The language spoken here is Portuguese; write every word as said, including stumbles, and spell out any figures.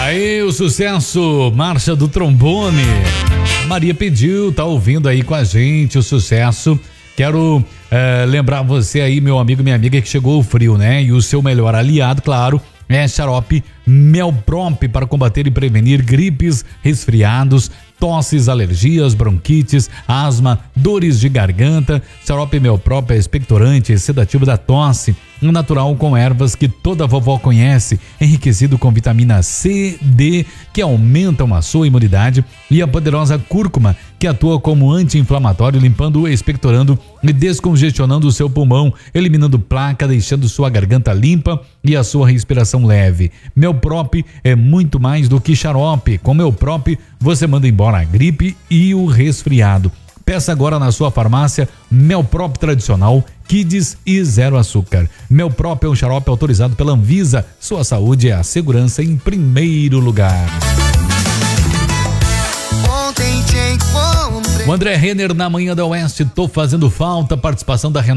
Aí o sucesso, Marcha do Trombone. Maria pediu, tá ouvindo aí com a gente o sucesso. Quero é, lembrar você aí, meu amigo, minha amiga, que chegou o frio, né? E o seu melhor aliado, claro, é xarope Melprop para combater e prevenir gripes, resfriados, tosses, alergias, bronquites, asma, dores de garganta. Xarope Melprop é expectorante e sedativo da tosse, um natural com ervas que toda vovó conhece, enriquecido com vitamina C, D, que aumentam a sua imunidade, e a poderosa cúrcuma, que atua como anti-inflamatório, limpando, expectorando e descongestionando o seu pulmão, eliminando placa, deixando sua garganta limpa e a sua respiração leve. Melprop é muito mais do que xarope. Com Melprop, você manda embora a gripe e o resfriado. Peça agora na sua farmácia Melprop tradicional, Kids e zero açúcar. Melprop é um xarope autorizado pela Anvisa. Sua saúde é a segurança em primeiro lugar. O André Renner na Manhã da Oeste, tô fazendo falta. Participação da Renata.